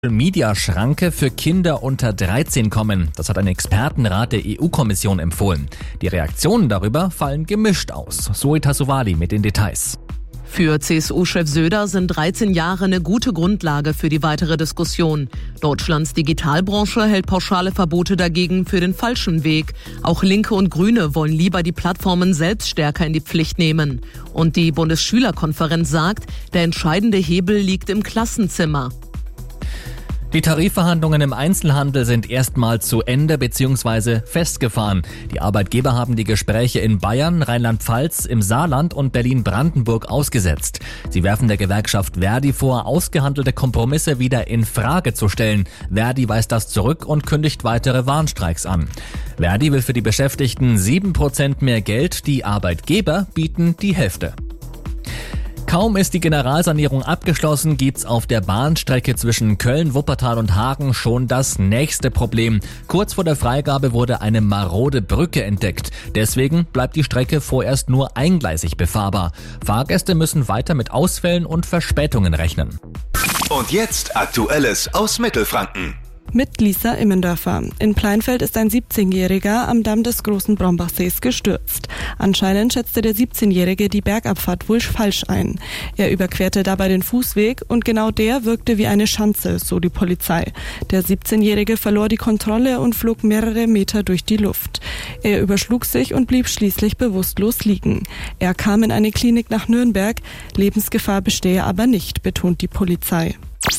Media-Schranke für Kinder unter 13 kommen. Das hat ein Expertenrat der EU-Kommission empfohlen. Die Reaktionen darüber fallen gemischt aus. Zoe Tassovali mit den Details. Für CSU-Chef Söder sind 13 Jahre eine gute Grundlage für die weitere Diskussion. Deutschlands Digitalbranche hält pauschale Verbote dagegen für den falschen Weg. Auch Linke und Grüne wollen lieber die Plattformen selbst stärker in die Pflicht nehmen. Und die Bundesschülerkonferenz sagt, der entscheidende Hebel liegt im Klassenzimmer. Die Tarifverhandlungen im Einzelhandel sind erstmal zu Ende bzw. festgefahren. Die Arbeitgeber haben die Gespräche in Bayern, Rheinland-Pfalz, im Saarland und Berlin-Brandenburg ausgesetzt. Sie werfen der Gewerkschaft Verdi vor, ausgehandelte Kompromisse wieder in Frage zu stellen. Verdi weist das zurück und kündigt weitere Warnstreiks an. Verdi will für die Beschäftigten 7% mehr Geld, die Arbeitgeber bieten die Hälfte. Kaum ist die Generalsanierung abgeschlossen, gibt's auf der Bahnstrecke zwischen Köln, Wuppertal und Hagen schon das nächste Problem. Kurz vor der Freigabe wurde eine marode Brücke entdeckt. Deswegen bleibt die Strecke vorerst nur eingleisig befahrbar. Fahrgäste müssen weiter mit Ausfällen und Verspätungen rechnen. Und jetzt Aktuelles aus Mittelfranken. Mit Lisa Immendörfer. In Pleinfeld ist ein 17-Jähriger am Damm des großen Brombachsees gestürzt. Anscheinend schätzte der 17-Jährige die Bergabfahrt wohl falsch ein. Er überquerte dabei den Fußweg und genau der wirkte wie eine Schanze, so die Polizei. Der 17-Jährige verlor die Kontrolle und flog mehrere Meter durch die Luft. Er überschlug sich und blieb schließlich bewusstlos liegen. Er kam in eine Klinik nach Nürnberg. Lebensgefahr bestehe aber nicht, betont die Polizei.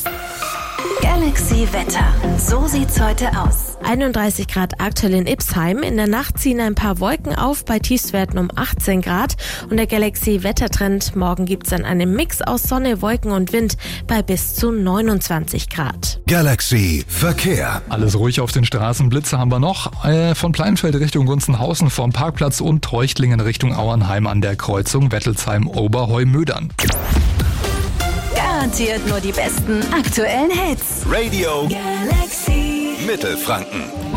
Galaxy Wetter. So sieht's heute aus. 31 Grad aktuell in Ipsheim. In der Nacht ziehen ein paar Wolken auf bei Tiefstwerten um 18 Grad. Und der Galaxy Wettertrend. Morgen gibt's dann einen Mix aus Sonne, Wolken und Wind bei bis zu 29 Grad. Galaxy Verkehr. Alles ruhig auf den Straßen. Blitze haben wir noch. Von Pleinfeld Richtung Gunzenhausen vom Parkplatz und Treuchtlingen Richtung Auernheim an der Kreuzung Wettelsheim-Oberheu-Mödern. Garantiert nur die besten aktuellen Hits. Radio Galaxy Mittelfranken.